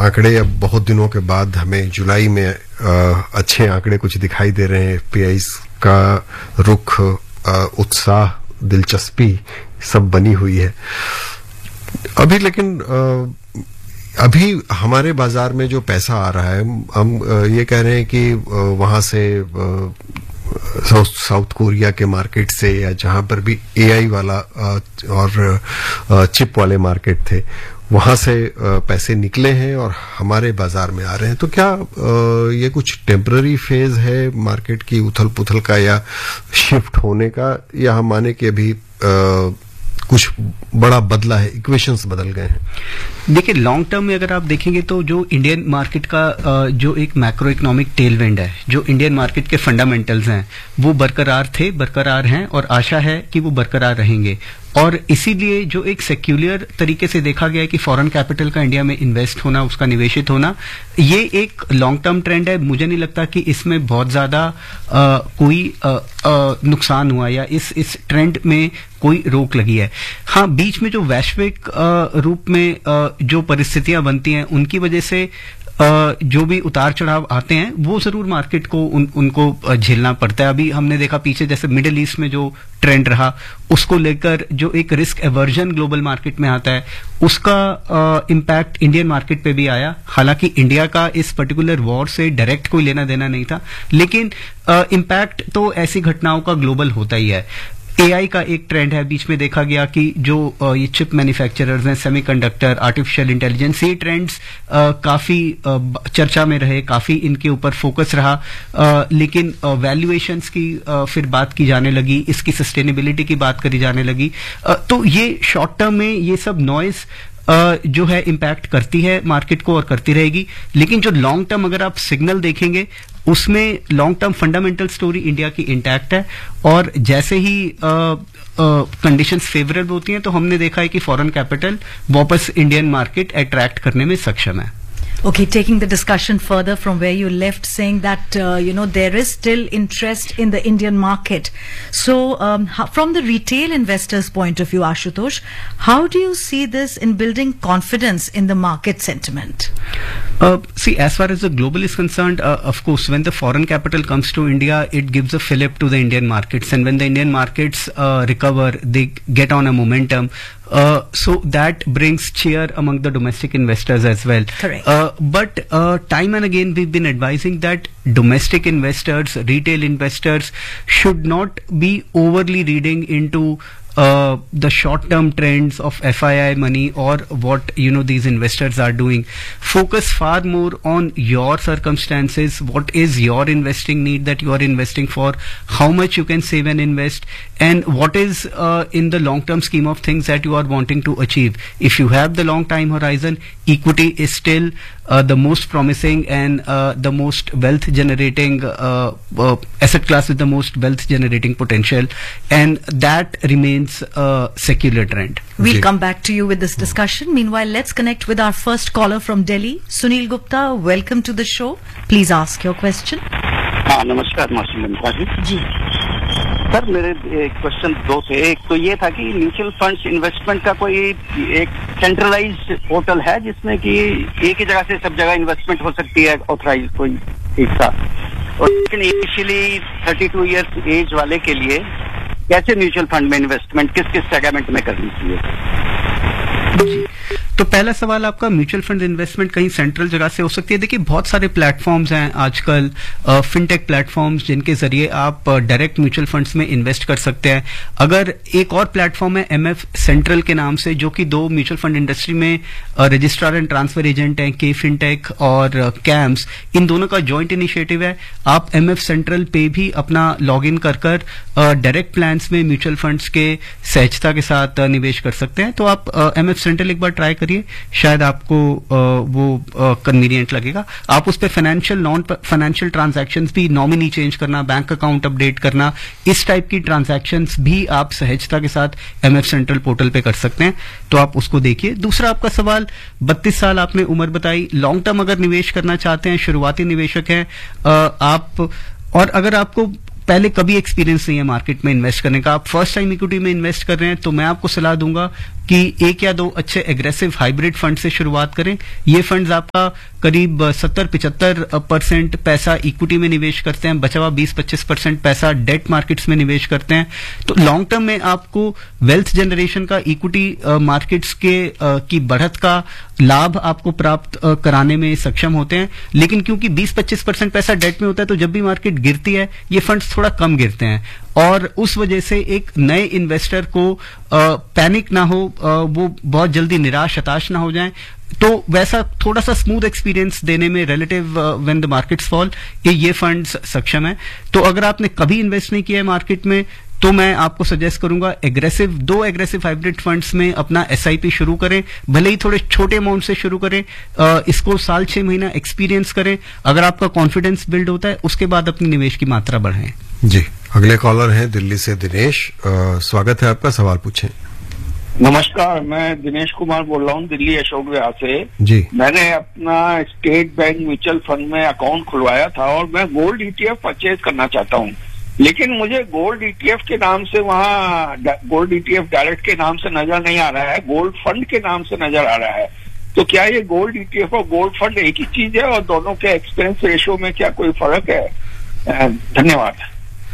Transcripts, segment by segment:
आंकड़े अब बहुत दिनों के बाद हमें जुलाई में अच्छे आंकड़े कुछ दिखाई दे रहे हैं। एफपीआई का रुख, उत्साह, दिलचस्पी सब बनी हुई है अभी। लेकिन अभी हमारे बाजार में जो पैसा आ रहा है, हम ये कह रहे हैं कि वहां से साउथ कोरिया के मार्केट से, या जहां पर भी एआई वाला और चिप वाले मार्केट थे, वहां से पैसे निकले हैं और हमारे बाजार में आ रहे हैं। तो क्या ये कुछ टेम्पररी फेज है मार्केट की उथल पुथल का, या शिफ्ट होने का, या हम माने कि अभी कुछ बड़ा बदला है, इक्वेशंस बदल गए हैं? देखिए, लॉन्ग टर्म में अगर आप देखेंगे तो जो इंडियन मार्केट का जो एक मैक्रो इकोनॉमिक टेलविंड है, जो इंडियन मार्केट के फंडामेंटल्स हैं, वो बरकरार थे, बरकरार हैं और आशा है कि वो बरकरार रहेंगे। और इसीलिए जो एक सेक्युलर तरीके से देखा गया है कि फॉरेन कैपिटल का इंडिया में इन्वेस्ट होना, उसका निवेशित होना, ये एक लॉन्ग टर्म ट्रेंड है। मुझे नहीं लगता कि इसमें बहुत ज्यादा कोई नुकसान हुआ या इस ट्रेंड में कोई रोक लगी है। हाँ, बीच में जो वैश्विक रूप में जो परिस्थितियां बनती हैं, उनकी वजह से जो भी उतार चढ़ाव आते हैं, वो जरूर मार्केट को उनको झेलना पड़ता है। अभी हमने देखा पीछे जैसे मिडिल ईस्ट में जो ट्रेंड रहा, उसको लेकर जो एक रिस्क एवर्जन ग्लोबल मार्केट में आता है, उसका इम्पैक्ट इंडियन मार्केट पे भी आया। हालांकि इंडिया का इस पर्टिकुलर वॉर से डायरेक्ट कोई लेना देना नहीं था, लेकिन इम्पैक्ट तो ऐसी घटनाओं का ग्लोबल होता ही है। एआई का एक ट्रेंड है, बीच में देखा गया कि जो ये चिप मैन्युफैक्चरर्स हैं, सेमीकंडक्टर, आर्टिफिशियल इंटेलिजेंस, ये ट्रेंड्स काफी चर्चा में रहे, काफी इनके ऊपर फोकस रहा। लेकिन वैल्यूएशंस की फिर बात की जाने लगी, इसकी सस्टेनेबिलिटी की बात करी जाने लगी। तो ये शॉर्ट टर्म में ये सब नॉइज जो है इम्पैक्ट करती है मार्केट को और करती रहेगी। लेकिन जो लॉन्ग टर्म अगर आप सिग्नल देखेंगे, उसमें long term fundamental story India की इंटैक्ट है। और जैसे ही कंडीशंस फेवरेबल होती हैं, तो हमने देखा है कि फॉरेन कैपिटल वापस इंडियन मार्केट अट्रैक्ट करने में सक्षम है। Okay, taking the discussion further from where you left, saying that there is still interest in the Indian market. So, from the retail investors' point of view, Ashutosh, how do you see this in building confidence in the market sentiment? See, as far as the global is concerned, of course, when the foreign capital comes to India, it gives a fillip to the Indian markets, and when the Indian markets recover, they get on a momentum. So that brings cheer among the domestic investors as well. Correct. But time and again we've been advising that domestic investors, retail investors should not be overly reading into the short-term trends of FII money or what these investors are doing. Focus far more on your circumstances. What is your investing need that you are investing for? How much you can save and invest, and what is in the long-term scheme of things that you are wanting to achieve. If you have the long-time horizon, equity is still the most promising and the most wealth-generating asset class with the most wealth-generating potential, and that remains a secular trend. We'll come back to you with this discussion. Meanwhile, let's connect with our first caller from Delhi. Sunil Gupta, welcome to the show. Please ask your question. हाँ, नमस्कार मासूम जी। Sir, मेरे question दो थे। एक तो ये था कि म्यूचुअल फंड्स इन्वेस्टमेंट का कोई एक सेंट्रलाइज्ड पोर्टल है जिसमें कि एक ही जगह से सब जगह इन्वेस्टमेंट हो सकती है, ऑथराइज कोई एक साथ। और लेकिन इनिशियली 32 इयर्स एज वाले के लिए कैसे म्यूचुअल फंड में इन्वेस्टमेंट किस किस सेगमेंट में करनी चाहिए? तो पहला सवाल आपका, म्यूचुअल फंड इन्वेस्टमेंट कहीं सेंट्रल जगह से हो सकती है। देखिए, बहुत सारे प्लेटफॉर्म्स हैं आजकल, फिनटेक प्लेटफॉर्म्स, जिनके जरिए आप डायरेक्ट म्यूचुअल फंड्स में इन्वेस्ट कर सकते हैं। अगर एक और प्लेटफॉर्म है MF सेंट्रल के नाम से, जो कि दो म्यूचुअल फंड इंडस्ट्री में रजिस्ट्रार एंड ट्रांसफर एजेंट हैं, के फिनटेक और कैम्स, इन दोनों का जॉइंट इनिशिएटिव है। आप MF सेंट्रल पे भी अपना लॉग इन कर डायरेक्ट प्लान्स में म्यूचुअल फंड्स के सहजता के साथ निवेश कर सकते हैं। तो आप MF सेंट्रल एक बार ट्राई करिए, शायद आपको वो कन्वीनियंट लगेगा। आप उस पर फाइनेंशियल नॉन फाइनेंशियल ट्रांजैक्शंस भी, नॉमिनी चेंज करना, बैंक अकाउंट अपडेट करना, इस टाइप की ट्रांजैक्शंस भी आप सहजता के साथ MF सेंट्रल पोर्टल पे कर सकते हैं। तो आप उसको देखिए। दूसरा आपका सवाल, 32 साल आपने उम्र बताई, लॉन्ग टर्म अगर निवेश करना चाहते हैं, शुरुआती निवेशक हैं आप, और अगर आपको पहले कभी एक्सपीरियंस नहीं है मार्केट में इन्वेस्ट करने का, आप फर्स्ट टाइम इक्विटी में इन्वेस्ट कर रहे हैं, तो मैं आपको सलाह दूंगा कि एक या दो अच्छे एग्रेसिव हाइब्रिड फंड से शुरुआत करें। ये फंड्स आपका करीब 70-75% पैसा इक्विटी में निवेश करते हैं, बचा हुआ 20-25% पैसा डेट मार्केट्स में निवेश करते हैं। तो लॉन्ग टर्म में आपको वेल्थ जनरेशन का इक्विटी मार्केट्स के की बढ़त का लाभ आपको प्राप्त कराने में सक्षम होते हैं। लेकिन क्योंकि 20-25% पैसा डेट में होता है, तो जब भी मार्केट गिरती है ये फंड्स थोड़ा कम गिरते हैं, और उस वजह से एक नए इन्वेस्टर को पैनिक ना हो, वो बहुत जल्दी निराश हताश ना हो जाएं। तो वैसा थोड़ा सा स्मूथ एक्सपीरियंस देने में relative when the markets fall ये फंड्स सक्षम है। तो अगर आपने कभी इन्वेस्ट नहीं किया है मार्केट में, तो मैं आपको सजेस्ट करूंगा दो एग्रेसिव हाइब्रिड फंड्स में अपना एसआईपी शुरू करें, भले ही थोड़े छोटे अमाउंट से शुरू करें, इसको साल 6 महीना एक्सपीरियंस करें। अगर आपका कॉन्फिडेंस बिल्ड होता है, उसके बाद अपनी निवेश की मात्रा बढ़ाएं। जी, अगले कॉलर हैं दिल्ली से दिनेश, स्वागत है आपका, सवाल पूछें। नमस्कार, मैं दिनेश कुमार बोल रहा हूँ दिल्ली अशोक विहार से। जी, मैंने अपना स्टेट बैंक म्यूचुअल फंड में अकाउंट खुलवाया था और मैं गोल्ड ईटीएफ परचेज करना चाहता हूँ, लेकिन मुझे गोल्ड ईटीएफ के नाम से वहाँ गोल्ड ईटीएफ डायरेक्ट के नाम से नजर नहीं आ रहा है, गोल्ड फंड के नाम से नजर आ रहा है। तो क्या ये गोल्ड ईटीएफ और गोल्ड फंड एक ही चीज है, और दोनों के एक्सपेंस रेशो में क्या कोई फर्क है? धन्यवाद।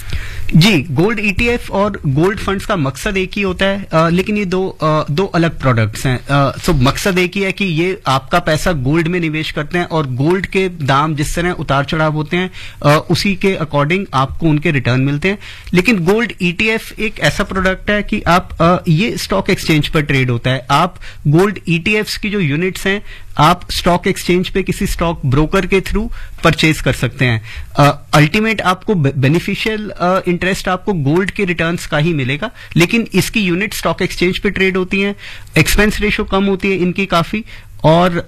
जी, गोल्ड ईटीएफ और गोल्ड फंड्स का मकसद एक ही होता है, लेकिन ये दो अलग प्रोडक्ट्स हैं। सो मकसद एक ही है कि ये आपका पैसा गोल्ड में निवेश करते हैं, और गोल्ड के दाम जिस तरह उतार चढ़ाव होते हैं उसी के अकॉर्डिंग आपको उनके रिटर्न मिलते हैं। लेकिन गोल्ड ईटीएफ एक ऐसा प्रोडक्ट है कि आप ये स्टॉक एक्सचेंज पर ट्रेड होता है। आप गोल्ड ईटीएफ्स की जो यूनिट्स हैं आप स्टॉक एक्सचेंज पे किसी स्टॉक ब्रोकर के थ्रू परचेज कर सकते हैं। अल्टीमेट आपको बेनिफिशियल इंटरेस्ट आपको गोल्ड के रिटर्न्स का ही मिलेगा, लेकिन इसकी यूनिट स्टॉक एक्सचेंज पे ट्रेड होती हैं, एक्सपेंस रेशो कम होती है इनकी काफी, और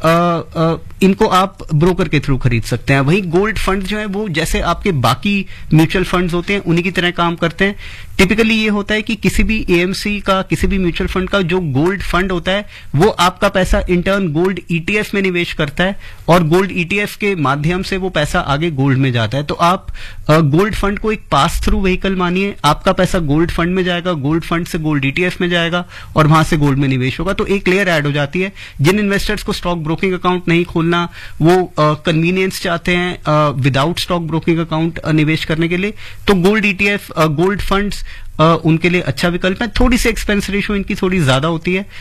इनको आप ब्रोकर के थ्रू खरीद सकते हैं। वहीं गोल्ड फंड जो है वो जैसे आपके बाकी म्यूचुअल फंड्स होते हैं उन्हीं की तरह काम करते हैं। टिपिकली ये होता है कि किसी भी एएमसी का, किसी भी म्यूचुअल फंड का जो गोल्ड फंड होता है वो आपका पैसा इंटर्न गोल्ड ईटीएफ में निवेश करता है, और गोल्ड ईटीएफ के माध्यम से वो पैसा आगे गोल्ड में जाता है। तो आप गोल्ड फंड को एक पास थ्रू व्हीकल मानिए, आपका पैसा गोल्ड फंड में जाएगा, गोल्ड फंड से गोल्ड ईटीएफ में जाएगा, और वहां से गोल्ड में निवेश होगा। तो एक लेयर ऐड हो जाती है। जिन इन्वेस्टर्स को स्टॉक ब्रोकिंग अकाउंट नहीं खोलना, वो कन्वीनियंस चाहते हैं विदाउट स्टॉक ब्रोकिंग अकाउंट निवेश करने के लिए, तो गोल्ड ईटीएफ, गोल्ड फंड्स उनके लिए अच्छा विकल्प है। थोड़ी सी एक्सपेंस रेशो इनकी थोड़ी ज्यादा होती है,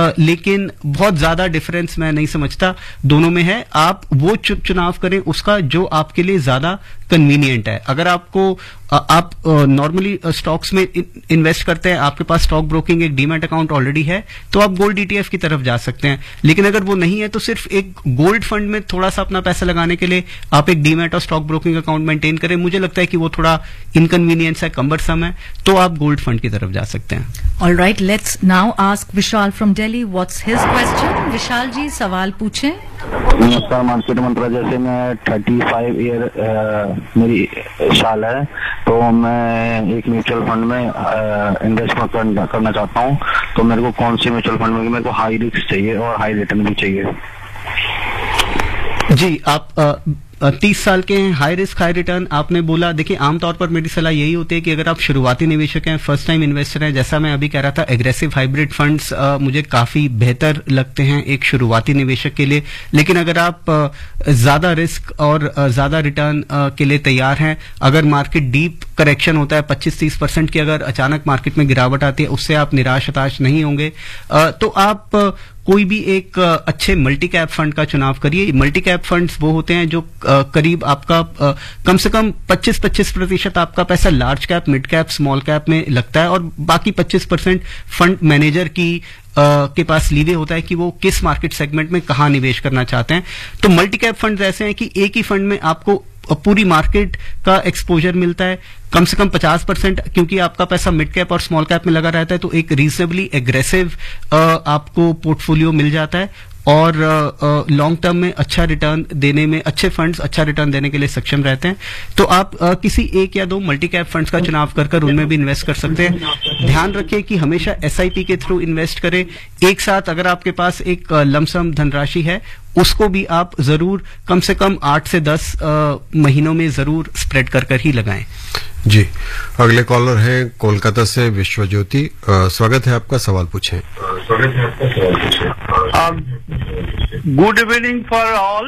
लेकिन बहुत ज्यादा डिफरेंस मैं नहीं समझता दोनों में है। आप वो चुनाव करें उसका जो आपके लिए ज्यादा कन्वीनियंट है। अगर आपको आप नॉर्मली स्टॉक्स में इन्वेस्ट करते हैं, आपके पास स्टॉक ब्रोकिंग एक डीमैट अकाउंट ऑलरेडी है, तो आप गोल्ड ईटीएफ की तरफ जा सकते हैं। लेकिन अगर वो नहीं है तो सिर्फ एक गोल्ड फंड में थोड़ा सा अपना पैसा लगाने के लिए आप एक डीमैट और स्टॉक ब्रोकिंग अकाउंट मेंटेन करें। मुझे लगता है कि वो थोड़ा इनकन्वीनियंस है, कम्बरसम है, तो आप गोल्ड फंड की तरफ जा सकते हैं। All right, let's now ask Vishal from Delhi. What's his question? विशाल जी, सवाल पूछें। नमस्कार मार्केट मंत्रा, जैसे मैं 35 ईयर मेरी साल है, तो मैं एक म्यूचुअल फंड में इन्वेस्टमेंट करना चाहता हूँ। तो मेरे को कौन सी म्यूचुअल फंड में, मेरे को हाई रिस्क चाहिए और हाई रिटर्न भी चाहिए। जी, आप 30 साल के हैं, हाई रिस्क हाई रिटर्न आपने बोला। देखिए, आमतौर पर मेरी सलाह यही होती है कि अगर आप शुरुआती निवेशक हैं, फर्स्ट टाइम इन्वेस्टर हैं, जैसा मैं अभी कह रहा था, एग्रेसिव हाइब्रिड फंड्स मुझे काफी बेहतर लगते हैं एक शुरुआती निवेशक के लिए। लेकिन अगर आप ज्यादा रिस्क और ज्यादा रिटर्न के लिए तैयार हैं, अगर मार्केट डीप करेक्शन होता है 25-30% की, अगर अचानक मार्केट में गिरावट आती है, उससे आप निराश हताश नहीं होंगे, तो आप कोई भी एक अच्छे मल्टी कैप फंड का चुनाव करिए। मल्टी कैप फंड्स वो होते हैं जो करीब आपका कम से कम 25% आपका पैसा large cap, mid cap, small cap में लगता है, और बाकी 25% फंड मैनेजर की के पास लीवे होता है कि वो किस मार्केट सेगमेंट में कहाँ निवेश करना चाहते हैं। तो मल्टी कैप फंड ऐसे हैं कि एक ही फंड में आपको पूरी मार्केट का एक्सपोजर मिलता है, कम से कम 50%, क्योंकि आपका पैसा मिड कैप और स्मॉल कैप में लगा रहता है, तो एक रीजनेबली एग्रेसिव आपको पोर्टफोलियो मिल जाता है। और लॉन्ग टर्म में अच्छा रिटर्न देने में, अच्छे फंड्स अच्छा रिटर्न देने के लिए सक्षम रहते हैं, तो आप किसी एक या दो मल्टी कैप फंड्स का चुनाव कर उनमें भी इन्वेस्ट कर सकते हैं। ध्यान रखें कि हमेशा एसआईपी के थ्रू इन्वेस्ट करें। एक साथ अगर आपके पास एक लमसम धनराशि है, उसको भी आप जरूर कम से कम 8 से 10 महीनों में जरूर स्प्रेड कर ही लगाएं। जी, अगले कॉलर है कोलकाता से विश्वज्योति। स्वागत है आपका, सवाल पूछें। Good evening for all.